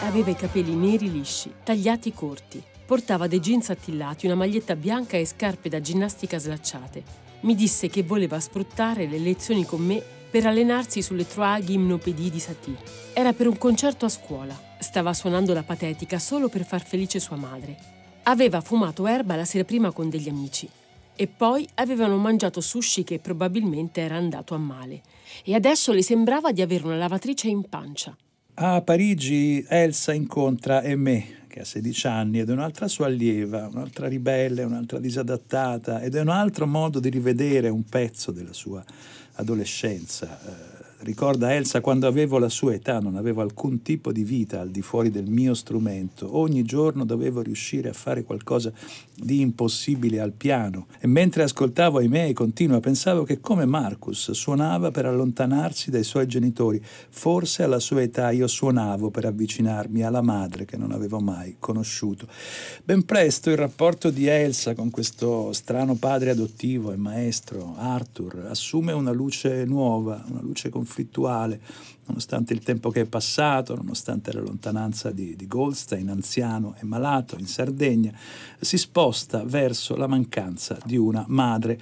aveva i capelli neri lisci, tagliati corti. Portava dei jeans attillati, una maglietta bianca e scarpe da ginnastica slacciate. Mi disse che voleva sfruttare le lezioni con me per allenarsi sulle trois gymnopédies di Satie. Era per un concerto a scuola. Stava suonando la patetica solo per far felice sua madre. Aveva fumato erba la sera prima con degli amici. E poi avevano mangiato sushi che probabilmente era andato a male. E adesso le sembrava di avere una lavatrice in pancia. A Parigi Elsa incontra Aimée, che ha 16 anni, ed è un'altra sua allieva, un'altra ribelle, un'altra disadattata, ed è un altro modo di rivedere un pezzo della sua adolescenza. Ricorda Elsa: quando avevo la sua età non avevo alcun tipo di vita al di fuori del mio strumento. Ogni giorno dovevo riuscire a fare qualcosa di impossibile al piano. E mentre ascoltavo Aimée, continua, pensavo che come Marcus suonava per allontanarsi dai suoi genitori, forse alla sua età io suonavo per avvicinarmi alla madre che non avevo mai conosciuto. Ben presto il rapporto di Elsa con questo strano padre adottivo e maestro, Arthur, assume una luce nuova, una luce conflittuale, nonostante il tempo che è passato, nonostante la lontananza di Goldstein, anziano e malato, in Sardegna, si sposta verso la mancanza di una madre.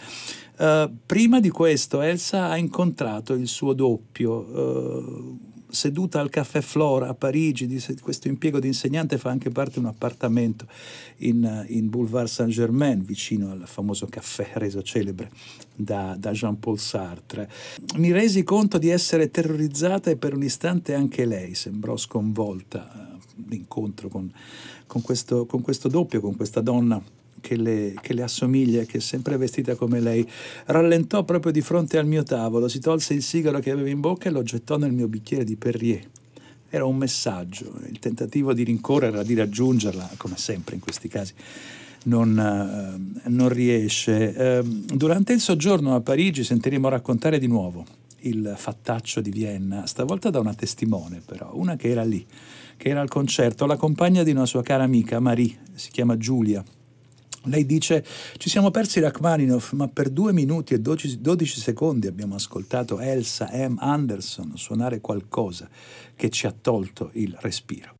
Prima di questo Elsa ha incontrato il suo doppio, seduta al Caffè Flora a Parigi. Questo impiego di insegnante fa anche parte di un appartamento in Boulevard Saint-Germain, vicino al famoso caffè reso celebre da Jean-Paul Sartre. Mi resi conto di essere terrorizzata e per un istante anche lei sembrò sconvolta. L'incontro con questo doppio, con questa donna che le assomiglia e che è sempre vestita come lei, rallentò proprio di fronte al mio tavolo, si tolse il sigaro che aveva in bocca e lo gettò nel mio bicchiere di Perrier. Era un messaggio, il tentativo di rincorrerla, di raggiungerla, come sempre in questi casi non riesce. Durante il soggiorno a Parigi sentiremo raccontare di nuovo il fattaccio di Vienna, stavolta da una testimone però, una che era lì, che era al concerto, la compagna di una sua cara amica, Marie, si chiama Giulia. Lei dice: ci siamo persi Rachmaninoff, ma per 2 minuti e 12 secondi abbiamo ascoltato Elsa M. Anderson suonare qualcosa che ci ha tolto il respiro.